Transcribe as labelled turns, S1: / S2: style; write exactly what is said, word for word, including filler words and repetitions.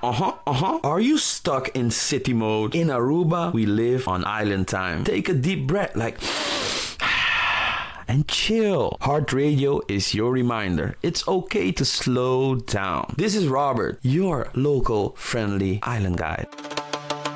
S1: uh-huh, uh-huh. Are you stuck in city mode? In Aruba, we live on island time. Take a deep breath, like, and chill. Heart Radio is your reminder. It's okay to slow down. This is Robert, your local friendly island guide.